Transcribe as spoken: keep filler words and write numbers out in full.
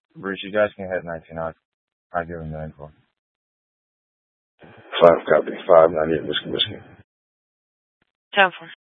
Bruce, you guys can hit nineteen. I'll, I'll give him the info. Five copy. Five ninety-eight Whiskey Whiskey. ten four.